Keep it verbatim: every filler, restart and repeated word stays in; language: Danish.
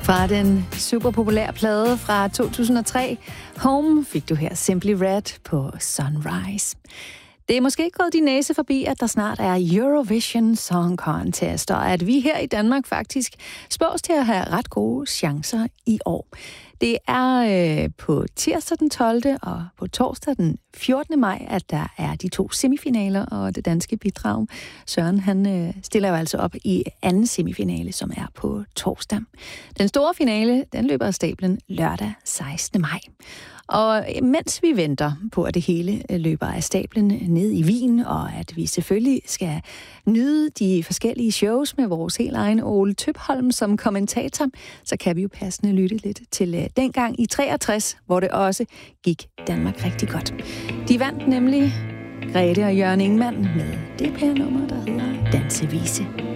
Fra den super populære plade fra to tusind og tre, Home, fik du her Simply Red på Sunrise. Det er måske ikke gået din næse forbi, at der snart er Eurovision Song Contest, og at vi her i Danmark faktisk spås til at have ret gode chancer i år. Det er øh, på tirsdag den tolvte og på torsdag den fjortende maj, at der er de to semifinaler og det danske bidrag. Søren, han øh, stiller jo altså op i anden semifinale, som er på torsdag. Den store finale, den løber af stablen lørdag sekstende maj. Og mens vi venter på, at det hele løber af stablen ned i Wien, og at vi selvfølgelig skal nyde de forskellige shows med vores helt egen Ole Tøpholm som kommentator, så kan vi jo passende lytte lidt til dengang i treogtres, hvor det også gik Danmark rigtig godt. De vandt nemlig Grete og Jørgen Ingmann med det pære nummer, der hedder Dansevise.